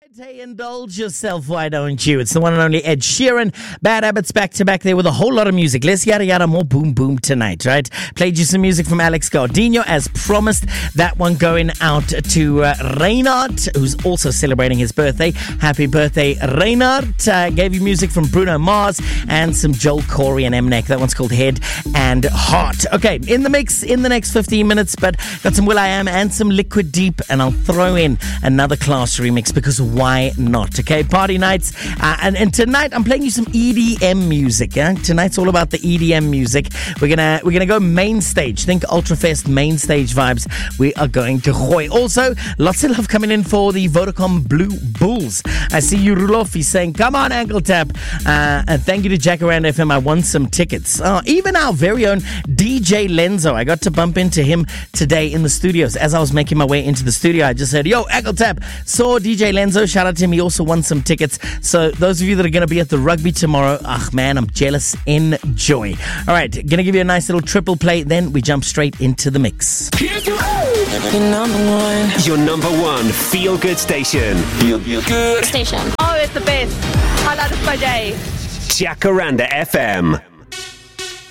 Hey, indulge yourself, why don't you? It's the one and only Ed Sheeran. Bad Habits back to back there with a whole lot of music. Less yada yada, more boom boom tonight, right? Played you some music from Alex Gardino as promised. That one going out to Reynard, who's also celebrating his birthday. Happy birthday, Reynard. Gave you music from Bruno Mars and some Joel Corey and Mnek. That one's called Head and Heart. Okay, in the mix in the next 15 minutes, but got some will.i.am and some Liquid Deep, and I'll throw in another Class remix because why not? Okay, party nights. And tonight I'm playing you some EDM music. Tonight's all about the EDM music. We're gonna go main stage. Think Ultrafest main stage vibes. We are going to Gooi. Also, lots of love coming in for the Vodacom Blue Bulls. I see you, Rulof. He's saying, come on, Ankle Tap. And thank you to Jacaranda FM. I won some tickets. Even our very own DJ Lenzo. I got to bump into him today in the studios. As I was making my way into the studio, I just said, yo, Ankle Tap. Saw DJ Lenzo. Shout out to him. He also won some tickets. So those of you that are going to be at the rugby tomorrow, man, I'm jealous. Enjoy. All right, going to give you a nice little triple play. Then we jump straight into the mix. Your number one feel-good station. Feel-good station. Oh, it's the best. Highlight of my day. Jacaranda FM.